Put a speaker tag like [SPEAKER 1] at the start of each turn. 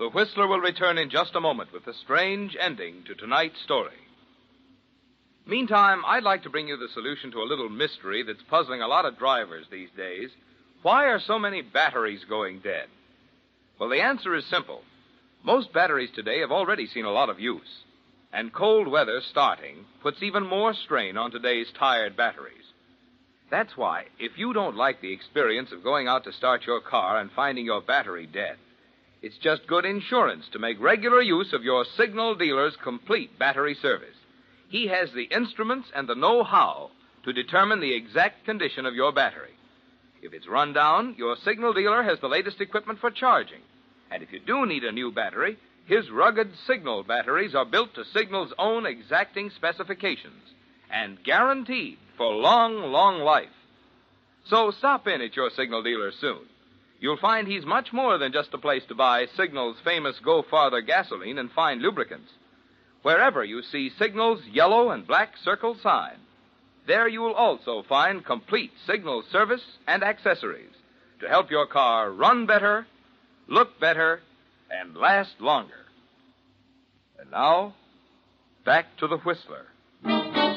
[SPEAKER 1] The Whistler will return in just a moment with the strange ending to tonight's story. Meantime, I'd like to bring you the solution to a little mystery that's puzzling a lot of drivers these days. Why are so many batteries going dead? Well, the answer is simple. Most batteries today have already seen a lot of use, and cold weather starting puts even more strain on today's tired batteries. That's why, if you don't like the experience of going out to start your car and finding your battery dead, it's just good insurance to make regular use of your Signal dealer's complete battery service. He has the instruments and the know-how to determine the exact condition of your battery. If it's run down, your Signal dealer has the latest equipment for charging. And if you do need a new battery, his rugged Signal batteries are built to Signal's own exacting specifications and guaranteed for long, long life. So stop in at your Signal dealer soon. You'll find he's much more than just a place to buy Signal's famous Go Farther gasoline and fine lubricants. Wherever you see Signal's yellow and black circle sign, there you will also find complete Signal service and accessories to help your car run better, look better, and last longer. And now, back to the Whistler.